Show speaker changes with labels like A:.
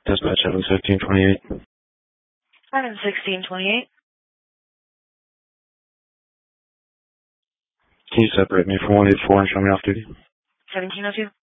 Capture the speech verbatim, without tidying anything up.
A: Dispatch seven sixteen twenty-eight.
B: seven sixteen twenty-eight.
A: Can you separate me from one eight four and show me off duty?
B: seventeen oh two.